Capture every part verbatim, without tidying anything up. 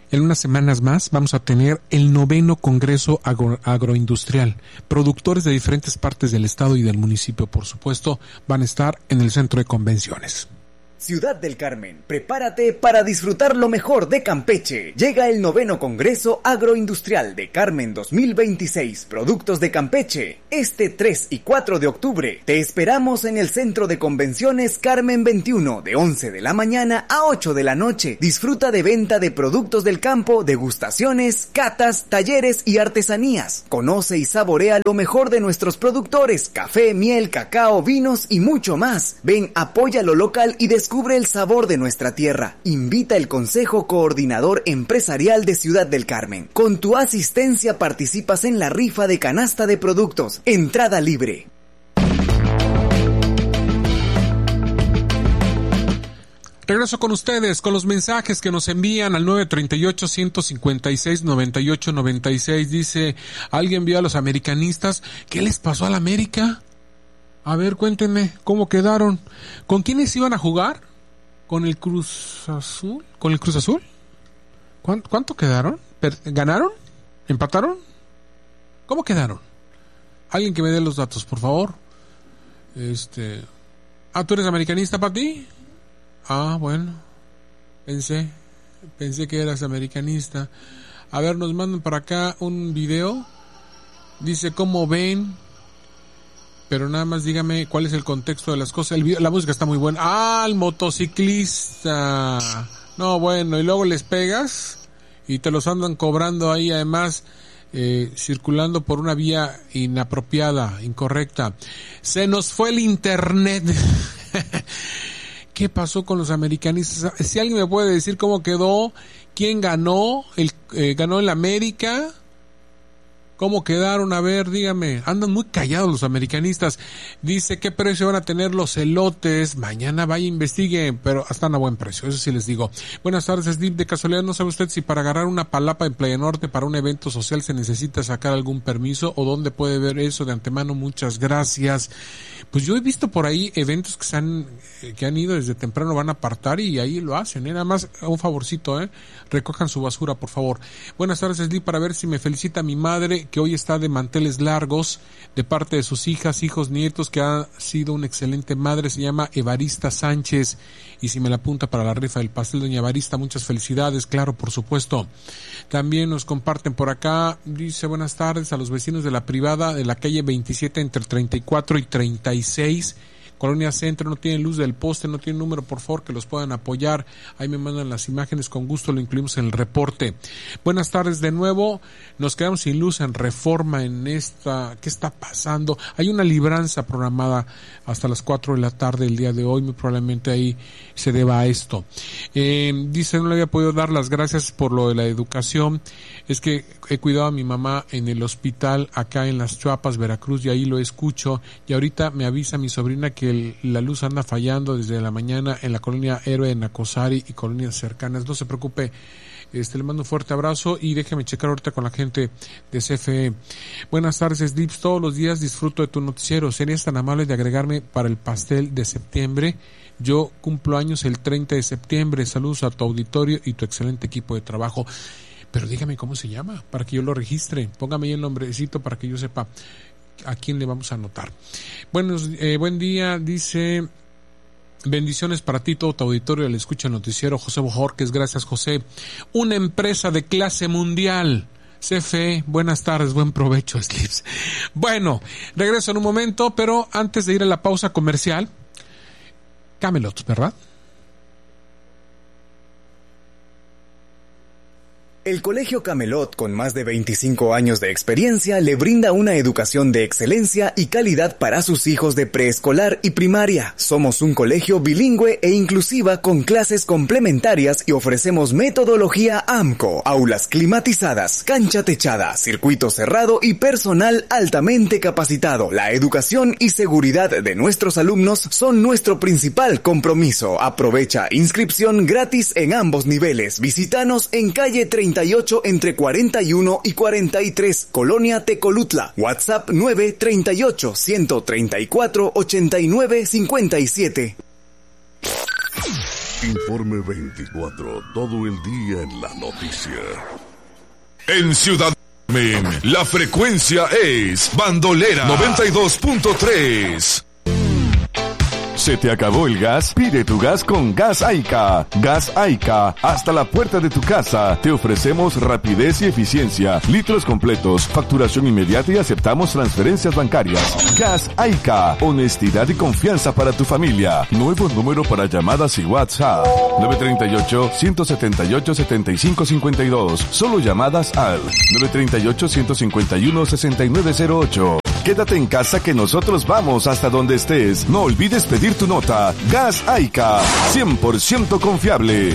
En unas semanas más vamos a tener el noveno Congreso Agro- Agroindustrial. Productores de diferentes partes del estado y del municipio, por supuesto, van a estar en el centro de convenciones. Ciudad del Carmen, prepárate para disfrutar lo mejor de Campeche. Llega el noveno Congreso Agroindustrial de Carmen dos mil veintiséis, Productos de Campeche. Este tres y cuatro de octubre te esperamos en el Centro de Convenciones Carmen veintiuno, de once de la mañana a ocho de la noche. Disfruta de venta de productos del campo, degustaciones, catas, talleres y artesanías. Conoce y saborea lo mejor de nuestros productores, café, miel, cacao, vinos y mucho más. Ven, apoya lo local y descubre Descubre el sabor de nuestra tierra. Invita el Consejo Coordinador Empresarial de Ciudad del Carmen. Con tu asistencia participas en la rifa de canasta de productos. Entrada libre. Regreso con ustedes, con los mensajes que nos envían al nueve treinta y ocho, ciento cincuenta y seis, noventa y ocho noventa y seis. Dice, ¿alguien vio a los americanistas? ¿Qué les pasó a la América? A ver, cuéntenme, ¿cómo quedaron? ¿Con quiénes iban a jugar? ¿Con el Cruz Azul? ¿Con el Cruz Azul? ¿Cuánto, cuánto quedaron? ¿Ganaron? ¿Empataron? ¿Cómo quedaron? Alguien que me dé los datos, por favor. Este... Ah, ¿tú eres americanista, Pati? Ah, bueno. Pensé, pensé que eras americanista. A ver, nos mandan para acá un video. Dice, ¿cómo ven? Pero nada más dígame cuál es el contexto de las cosas. El video, la música está muy buena. ¡Ah, el motociclista! No, bueno, y luego les pegas y te los andan cobrando ahí, además, eh, circulando por una vía inapropiada, incorrecta. Se nos fue el internet. ¿Qué pasó con los americanistas? Si alguien me puede decir cómo quedó, quién ganó, el eh, ganó el América... ¿Cómo quedaron? A ver, dígame. Andan muy callados los americanistas. Dice, ¿qué precio van a tener los elotes? Mañana vaya, investigue, pero están a buen precio, eso sí les digo. Buenas tardes, Slip. De casualidad, ¿no sabe usted si para agarrar una palapa en Playa Norte para un evento social se necesita sacar algún permiso? ¿O dónde puede ver eso de antemano? Muchas gracias. Pues yo he visto por ahí eventos que se han, que han ido desde temprano, van a apartar y ahí lo hacen, ¿eh? Nada más un favorcito, ¿eh? Recojan su basura, por favor. Buenas tardes, Slip, para ver si me felicita mi madre, que hoy está de manteles largos, de parte de sus hijas, hijos, nietos, que ha sido una excelente madre. Se llama Evarista Sánchez, y si me la apunta para la rifa del pastel, doña Evarista, muchas felicidades, claro, por supuesto. También nos comparten por acá, dice, buenas tardes a los vecinos de la privada de la calle veintisiete entre treinta y cuatro y treinta y seis, Colonia Centro, no tienen luz del poste, no tienen número, por favor, que los puedan apoyar. Ahí me mandan las imágenes, con gusto lo incluimos en el reporte. Buenas tardes de nuevo. Nos quedamos sin luz en Reforma en esta... ¿Qué está pasando? Hay una libranza programada hasta las cuatro de la tarde el día de hoy, muy probablemente ahí se deba a esto. Eh, dice, no le había podido dar las gracias por lo de la educación. Es que he cuidado a mi mamá en el hospital acá en Las Chuapas, Veracruz, y ahí lo escucho. Y ahorita me avisa mi sobrina que el, la luz anda fallando desde la mañana en la colonia Héroe de Nacosari y colonias cercanas. No se preocupe, este, le mando un fuerte abrazo y déjeme checar ahorita con la gente de C F E. Buenas tardes, Slips. Todos los días disfruto de tu noticiero. ¿Serías tan amable de agregarme para el pastel de septiembre? Yo cumplo años el treinta de septiembre. Saludos a tu auditorio y tu excelente equipo de trabajo. Pero dígame cómo se llama para que yo lo registre. Póngame ahí el nombrecito para que yo sepa a quién le vamos a anotar. Buenos, eh, buen día, dice, bendiciones para ti, todo tu auditorio, le escucha el noticiero José Bojorquez. Gracias, José. Una empresa de clase mundial, C F E, buenas tardes, buen provecho, Slips. Bueno, regreso en un momento, pero antes de ir a la pausa comercial, Camelot, ¿verdad? El Colegio Camelot, con más de veinticinco años de experiencia, le brinda una educación de excelencia y calidad para sus hijos de preescolar y primaria. Somos un colegio bilingüe e inclusiva con clases complementarias y ofrecemos metodología A M C O, aulas climatizadas, cancha techada, circuito cerrado y personal altamente capacitado. La educación y seguridad de nuestros alumnos son nuestro principal compromiso. Aprovecha inscripción gratis en ambos niveles. Visítanos en calle treinta y ocho entre cuarenta y uno y cuarenta y tres, Colonia Tecolutla. WhatsApp nueve treinta y ocho, ciento treinta y cuatro, ochenta y nueve cincuenta y siete. Informe veinticuatro, todo el día en la noticia. En Ciudad la frecuencia es Bandolera noventa y dos punto tres. ¿Se te acabó el gas? Pide tu gas con Gas Aica. Gas Aica, hasta la puerta de tu casa. Te ofrecemos rapidez y eficiencia, litros completos, facturación inmediata y aceptamos transferencias bancarias. Gas Aica, honestidad y confianza para tu familia. Nuevo número para llamadas y WhatsApp. nueve tres ocho, uno siete ocho, siete cinco cinco dos. Solo llamadas al nueve tres ocho, uno cinco uno, seis nueve cero ocho. Quédate en casa que nosotros vamos hasta donde estés. No olvides pedir tu nota. Gas Aica, cien por ciento confiable.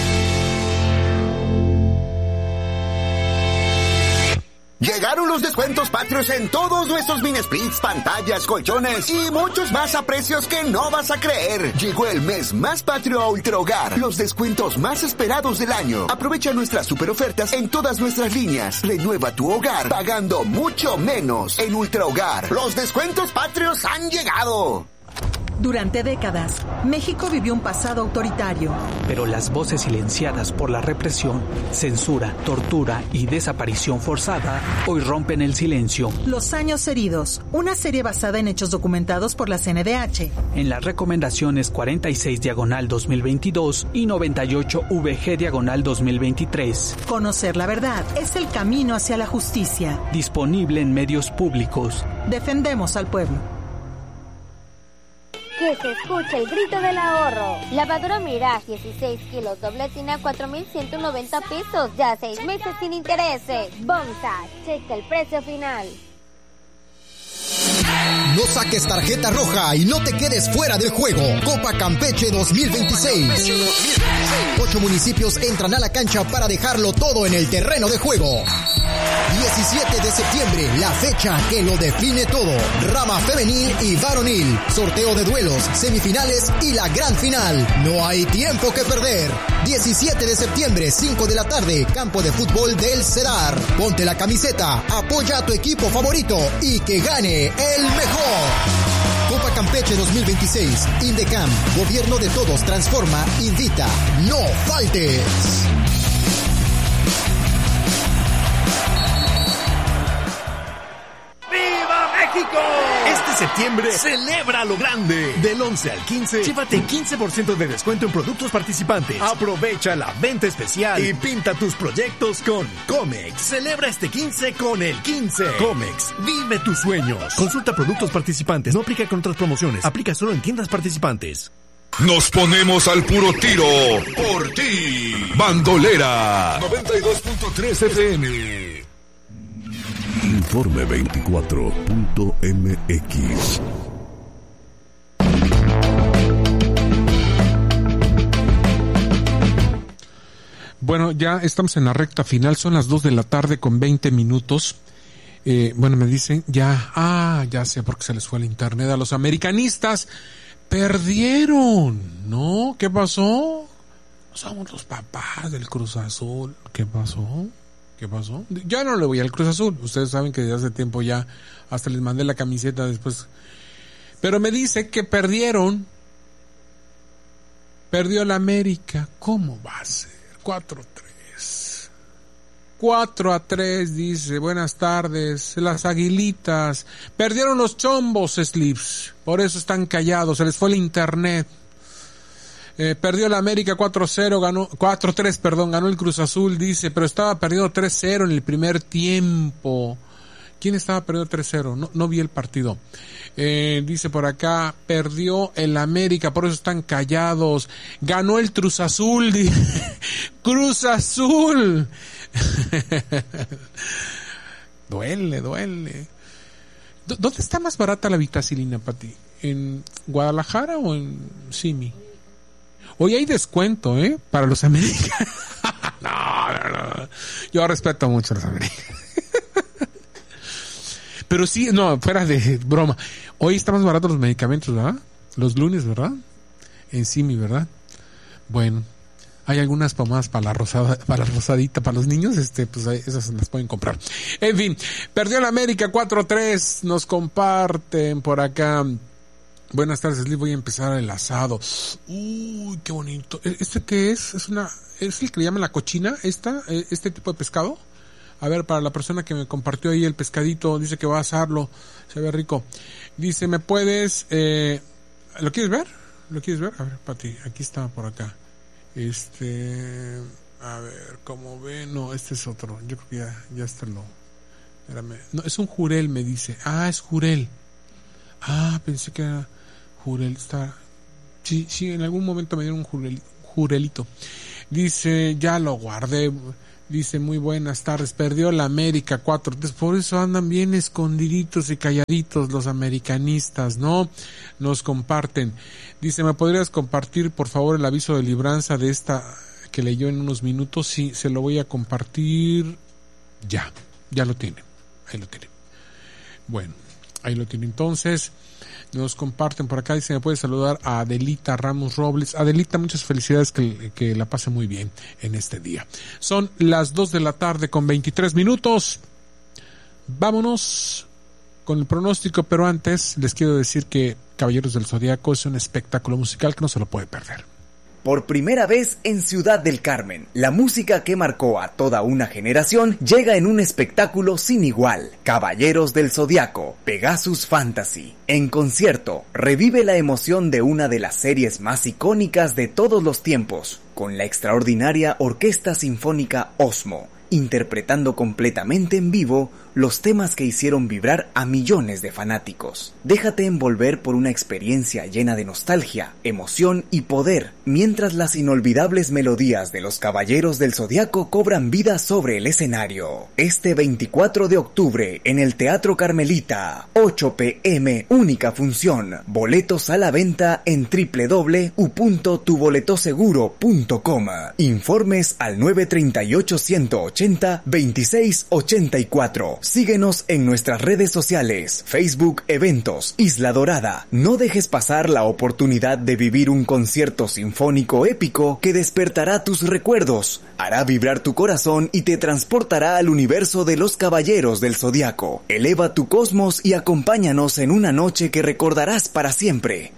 Llegaron los descuentos patrios en todos nuestros mini splits, pantallas, colchones y muchos más a precios que no vas a creer. Llegó el mes más patrio a Ultra Hogar, los descuentos más esperados del año. Aprovecha nuestras super ofertas en todas nuestras líneas. Renueva tu hogar pagando mucho menos. En Ultra Hogar, los descuentos patrios han llegado. Durante décadas, México vivió un pasado autoritario. Pero las voces silenciadas por la represión, censura, tortura y desaparición forzada hoy rompen el silencio. Los años heridos, una serie basada en hechos documentados por la C N D H. En las recomendaciones cuarenta y seis diagonal dos mil veintidós y noventa y ocho V G diagonal dos mil veintitrés. Conocer la verdad es el camino hacia la justicia. Disponible en medios públicos. Defendemos al pueblo. Que se escuche el grito del ahorro. Lavadora Mirage dieciséis kilos doble tina cuatro mil ciento noventa pesos, ya seis meses sin intereses. Bonsa, checa el precio final. No saques tarjeta roja y no te quedes fuera del juego. Copa Campeche dos mil veintiséis. Ocho municipios entran a la cancha para dejarlo todo en el terreno de juego. diecisiete de septiembre, la fecha que lo define todo. Rama femenil y varonil. Sorteo de duelos, semifinales y la gran final. No hay tiempo que perder. diecisiete de septiembre, cinco de la tarde, campo de fútbol del Cedar. Ponte la camiseta, apoya a tu equipo favorito y que gane el mejor. Copa Campeche dos mil veintiséis. Indecam, Gobierno de Todos transforma, invita. No faltes. México. Este septiembre celebra lo grande. Del once al quince, llévate quince por ciento de descuento en productos participantes. Aprovecha la venta especial y pinta tus proyectos con Comex. Celebra este quince con el quince. Comex, vive tus sueños. Consulta productos participantes. No aplica con otras promociones. Aplica solo en tiendas participantes. Nos ponemos al puro tiro por ti. Bandolera noventa y dos punto tres F M. Informe veinticuatro punto M X. Bueno, ya estamos en la recta final, son las dos de la tarde con veinte minutos. Eh, bueno, me dicen, ya, ah, ya sé por qué se les fue el internet a los americanistas. Perdieron, ¿no? ¿Qué pasó? Somos los papás del Cruz Azul. ¿Qué pasó? ¿Qué pasó? Ya no le voy al Cruz Azul. Ustedes saben que desde hace tiempo ya hasta les mandé la camiseta después. Pero me dice que perdieron. Perdió la América. ¿Cómo va a ser? cuatro a tres. cuatro a tres, dice. Buenas tardes. Las Aguilitas. Perdieron los Chombos, Slips. Por eso están callados. Se les fue el internet. Eh, perdió la América cuatro cero, ganó, cuatro tres, perdón, ganó el Cruz Azul, dice, pero estaba perdiendo tres cero en el primer tiempo. ¿Quién estaba perdiendo tres cero? No, no vi el partido. Eh, dice por acá, perdió el América, por eso están callados. Ganó el Cruz Azul, dice. Cruz Azul. Duele, duele. ¿Dónde está más barata la vitacilina, Pati? ¿En Guadalajara o en Simi? Hoy hay descuento, ¿eh? Para los americanos. no, no, no. Yo respeto mucho a los americanos. Pero sí, no, fuera de broma. Hoy están más baratos los medicamentos, ¿verdad? Los lunes, ¿verdad? En Simi, ¿verdad? Bueno, hay algunas pomadas para la rosada, para la rosadita, para los niños, este, pues esas las pueden comprar. En fin, perdió la América cuatro tres, nos comparten por acá. Buenas tardes, Leslie, voy a empezar el asado. Uy, qué bonito. ¿Este qué es? ¿Es una, es el que le llaman la cochina, esta, este tipo de pescado? A ver, para la persona que me compartió ahí el pescadito, dice que va a asarlo, se ve rico. Dice, ¿me puedes, eh, ¿lo quieres ver? ¿Lo quieres ver? A ver, Pati, aquí está por acá. Este, a ver, ¿cómo ve? No, este es otro. Yo creo que ya, ya está lo, espérame. No, es un jurel, me dice. Ah, es jurel. Ah, pensé que era jurel. Está, sí, sí, en algún momento me dieron un jurel, jurelito. Dice, ya lo guardé. Dice, muy buenas tardes, perdió la América cuatro tres, por eso andan bien escondiditos y calladitos los americanistas, ¿no? Nos comparten. Dice, ¿me podrías compartir, por favor, el aviso de libranza de esta que leyó en unos minutos? Sí, se lo voy a compartir ya, ya lo tiene, ahí lo tiene. Bueno, ahí lo tiene entonces. Nos comparten por acá, dice, me puede saludar a Adelita Ramos Robles. Adelita, muchas felicidades, que, que la pase muy bien en este día. Son las dos de la tarde con veintitrés minutos. Vámonos con el pronóstico, pero antes les quiero decir que Caballeros del Zodiaco es un espectáculo musical que no se lo puede perder. Por primera vez en Ciudad del Carmen, la música que marcó a toda una generación llega en un espectáculo sin igual. Caballeros del Zodiaco, Pegasus Fantasy. En concierto, revive la emoción de una de las series más icónicas de todos los tiempos, con la extraordinaria Orquesta Sinfónica Osmo, interpretando completamente en vivo los temas que hicieron vibrar a millones de fanáticos. Déjate envolver por una experiencia llena de nostalgia, emoción y poder, mientras las inolvidables melodías de los Caballeros del Zodiaco cobran vida sobre el escenario. Este veinticuatro de octubre en el Teatro Carmelita, ocho pe eme, única función. Boletos a la venta en doble u doble u doble u punto tu boleto seguro punto com. Informes al nueve treinta y ocho, ciento ochenta, veintiséis ochenta y cuatro. Síguenos en nuestras redes sociales, Facebook Eventos Isla Dorada. No dejes pasar la oportunidad de vivir un concierto sinfónico épico que despertará tus recuerdos, hará vibrar tu corazón y te transportará al universo de los Caballeros del Zodiaco. Eleva tu cosmos y acompáñanos en una noche que recordarás para siempre.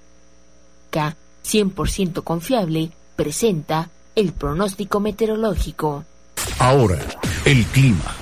K cien por ciento confiable presenta el pronóstico meteorológico. Ahora, el clima.